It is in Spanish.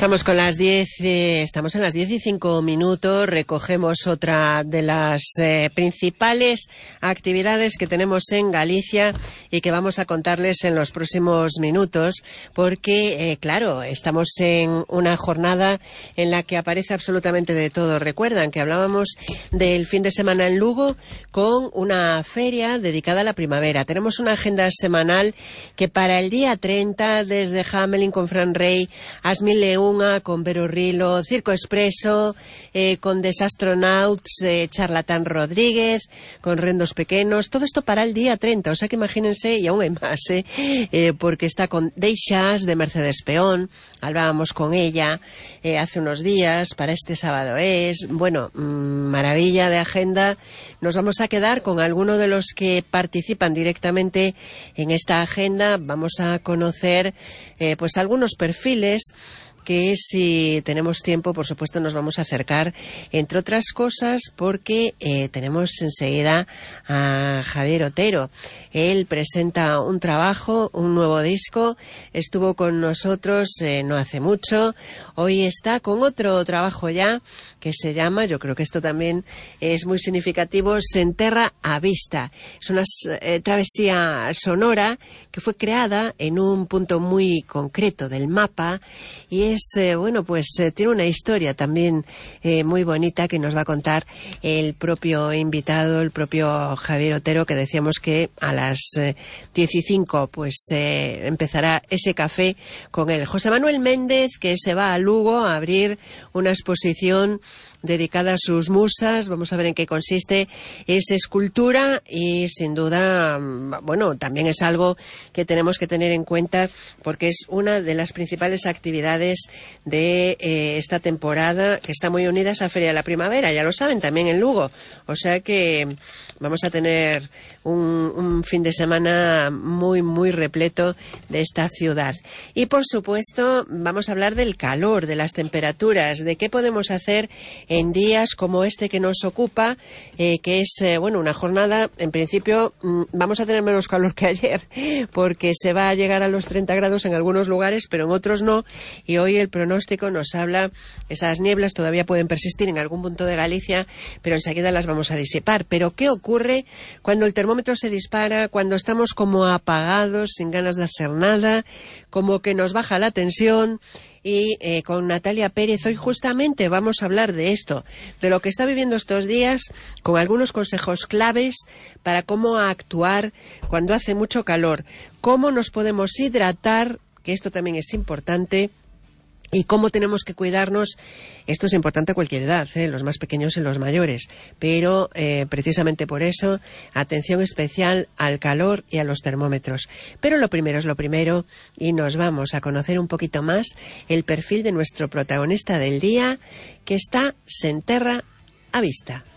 Estamos con las 10, estamos en las 10:05, recogemos otra de las principales actividades que tenemos en Galicia y que vamos a contarles en los próximos minutos, porque, claro, estamos en una jornada en la que aparece absolutamente de todo. Recuerdan que hablábamos del fin de semana en Lugo con una feria dedicada a la primavera. Tenemos una agenda semanal que para el día 30, desde Hamelin con Fran Rey, Asmil Leunga con Vero Rilo, Circo Expreso, con Desastronauts, Charlatán Rodríguez, con Rendos Pequenos, todo esto para el día 30, o sea que imagínense, y aún hay más, porque está con Deixas de Mercedes Peón, hablábamos con ella hace unos días, para este sábado bueno, maravilla de agenda. Nos vamos a quedar con alguno de los que participan directamente en esta agenda, vamos a conocer pues algunos perfiles que, si tenemos tiempo, por supuesto, nos vamos a acercar, entre otras cosas, porque tenemos enseguida a Javier Otero. Él presenta un trabajo, un nuevo disco, estuvo con nosotros no hace mucho, hoy está con otro trabajo ya, que se llama, yo creo que esto también es muy significativo, Senterra a Vista. Es una travesía sonora que fue creada en un punto muy concreto del mapa y es, bueno, pues tiene una historia también muy bonita que nos va a contar el propio invitado, el propio Javier Otero, que decíamos que a las 10:05 pues empezará ese café con él. José Manuel Méndez, que se va a Lugo a abrir una exposición dedicada a sus musas. Vamos a ver en qué consiste. Es escultura y, sin duda, bueno, también es algo que tenemos que tener en cuenta porque es una de las principales actividades de esta temporada, que está muy unida a esa Feria de la Primavera, ya lo saben, también en Lugo. O sea que vamos a tener un fin de semana muy, muy repleto de esta ciudad. Y, por supuesto, vamos a hablar del calor, de las temperaturas, de qué podemos hacer en días como este que nos ocupa, que es, bueno, una jornada, en principio, vamos a tener menos calor que ayer, porque se va a llegar a los 30 grados en algunos lugares, pero en otros no, y hoy el pronóstico nos habla, esas nieblas todavía pueden persistir en algún punto de Galicia, pero enseguida las vamos a disipar. Pero ¿qué ocurre cuando el termómetro se dispara, cuando estamos como apagados, sin ganas de hacer nada, como que nos baja la tensión? Y con Natalia Pérez hoy justamente vamos a hablar de esto, de lo que está viviendo estos días, con algunos consejos claves para cómo actuar cuando hace mucho calor, cómo nos podemos hidratar, que esto también es importante, y cómo tenemos que cuidarnos. Esto es importante a cualquier edad, los más pequeños y los mayores, pero precisamente por eso, atención especial al calor y a los termómetros. Pero lo primero es lo primero, y nos vamos a conocer un poquito más el perfil de nuestro protagonista del día, que está Senterra a Vista.